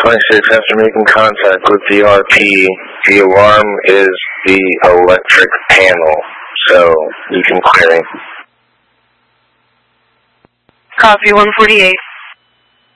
26, after making contact with the RP, the alarm is the electric panel, so you can clear me. Copy 148.